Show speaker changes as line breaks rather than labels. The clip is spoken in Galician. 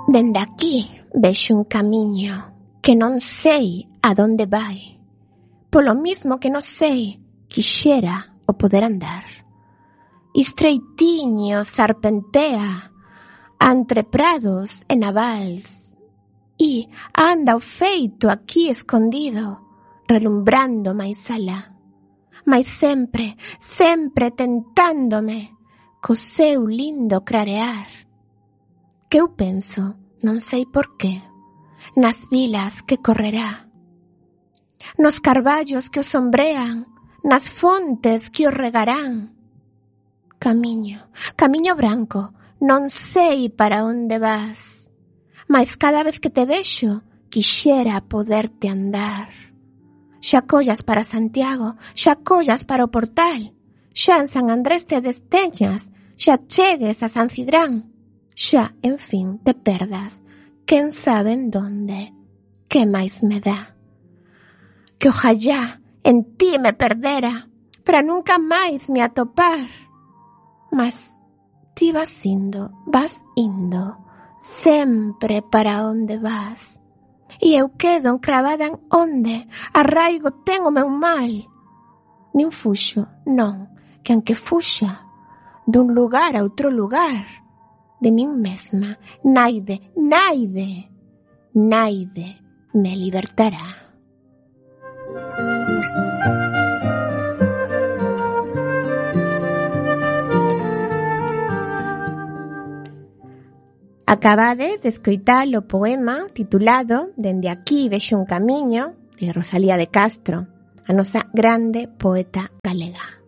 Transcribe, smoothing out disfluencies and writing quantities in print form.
Dende aquí vexo un camiño que non sei a donde vai. Polo mismo que non sei, quixera o poder andar. Estreitiño serpentea entre prados e navals e anda o feito aquí escondido, relumbrando máis alá, mais sempre, sempre tentándome co seu lindo clarear. Que eu penso, non sei por qué, nas vilas que correrá, nos carballos que o sombrean, nas fontes que o regarán. Camiño, camiño branco, non sei para onde vas, mais cada vez que te vexo, quixera poderte andar. Xa collas para Santiago, xa collas para o Portal, xa en San Andrés te desteñas, xa chegues a San Cidrán, xa, en fin, te perdas, quen sabe en donde, que máis me dá. Que ojalá en ti me perdera, para nunca máis me atopar. Mas ti vas indo, sempre para onde vas. E eu quedo encravada en onde arraigo ten o meu mal. Nin fuxo, non, que aunque fuxa dun lugar a outro lugar, de min mesma, naide me libertará. Acabades de escoitar o poema titulado Dende aquí vexo un camiño, de Rosalía de Castro, a nosa grande poeta galega.